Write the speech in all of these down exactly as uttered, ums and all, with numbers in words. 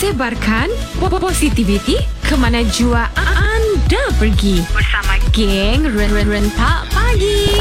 Sebarkan positivity ke mana jua anda pergi bersama geng Rentak Pagi.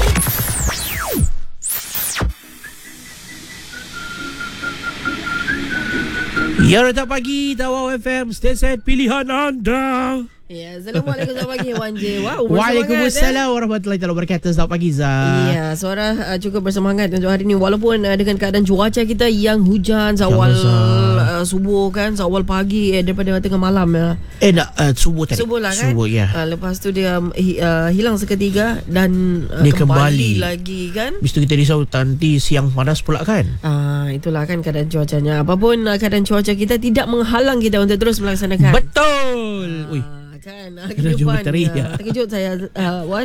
Ya, Rentak Pagi, Tawau F M, stesen pilihan anda. Ya, Assalamualaikum, selamat pagi Wan J. Wow, Waalaikumsalam eh? warahmatullahi wabarakatuh. Selamat pagi, Zah. Ya, suara uh, cukup bersemangat untuk hari ini. Walaupun uh, dengan keadaan cuaca kita yang hujan seawal uh, subuh kan, seawal pagi eh, daripada tengah malam ya. Eh, nak uh, subuh tadi. Subuh lah kan. Subuh, ya. Uh, lepas tu dia uh, hilang seketika dan uh, dia kembali, kembali lagi kan. Habis tu kita risau nanti siang panas pula kan. Ah, uh, itulah kan keadaan cuacanya. Apapun uh, keadaan cuaca kita tidak menghalang kita untuk terus melaksanakan. Betul. Uh, Ui. Kan kehidupan uh, terkejut saya uh, Wan.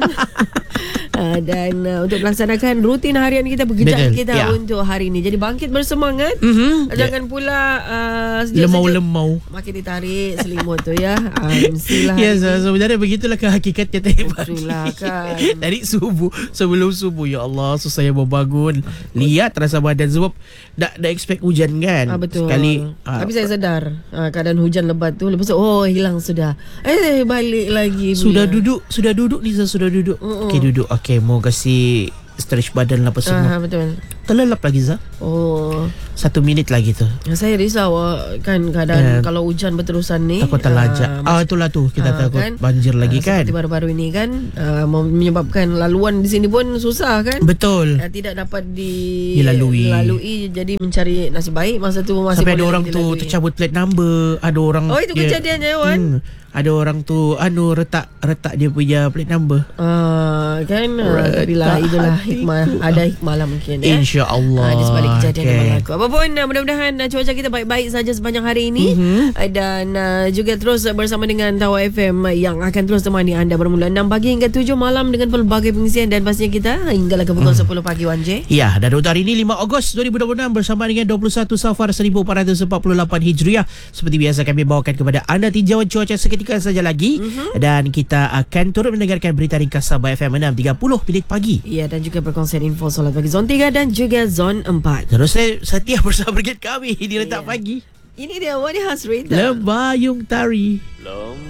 Uh, dan uh, untuk melaksanakan rutin harian kita, pekerjaan Betul, kita ya. untuk hari ini. Jadi bangkit bersemangat. Mm-hmm. Jangan pula uh, lemau-lemau makin ditarik selimut tu ya. Uh, mestilah. Ya, so, sebenarnya begitulah kehakikatnya tadi pagi. Itulah kan. Dari subuh, sebelum subuh, ya Allah, susah saya mau bangun. Lihat rasa badan sebab dah dah expect hujan kan. Ah, betul. Sekali. Ah, Tapi saya sedar uh, keadaan hujan lebat tu. Lepas tu oh hilang sudah. Eh balik lagi. Sudah pula. duduk, sudah duduk ni, sudah duduk. Mm-mm. Okey, duduk. Okey, mau kasih stretch badan lah apa semua. Ah, betul. Terlelap lagi, Zah. Oh. Satu minit lagi tu. Saya risau kan keadaan Yeah. kalau hujan berterusan ni. Takut terlajak. Uh, Ah, itulah tu. Kita ah, takut kan? banjir lagi uh, kan. Seperti baru-baru ini kan uh, menyebabkan laluan di sini pun susah kan. Betul. Uh, tidak dapat di Dilalui. lalui, jadi mencari nasib baik masa tu masih Sampai ada boleh orang tu dilalui. tercabut plate number. Ada orang Oh, itu kejadiannya, Wan. Hmm, ada orang tu anu retak retak dia punya plate number. Uh, kan uh, tapi lah itulah hikmah, ada hikmah lah mungkin ya. InsyaAllah. Uh, di sebalik kejadian Okay. yang berlaku. Apapun uh, mudah-mudahan uh, cuaca kita baik-baik saja sepanjang hari ini. Mhm. uh, dan uh, juga terus uh, bersama dengan Tawau F M uh, yang akan terus temani anda bermula enam pagi hingga tujuh malam dengan pelbagai pengisian dan pastinya kita hinggalah ke pukul sepuluh pagi Wan J. Ya, dan untuk hari ini lima Ogos dua ribu dua puluh enam bersama dengan dua puluh satu Safar seribu empat ratus empat puluh lapan Hijriah. Seperti biasa kami bawakan kepada anda tinjauan cuaca seketika saja lagi. Mm-hmm. Dan kita akan turut mendengarkan berita ringkas Sabah F M enam tiga puluh minit pagi. Ya, dan juga berkongsi info solat bagi zon tiga dan juga zon empat. Terus saya setia bersama brigade kami di Rentak Ya. Pagi. Ini dia Wani Hasrita. Lembayung Tari.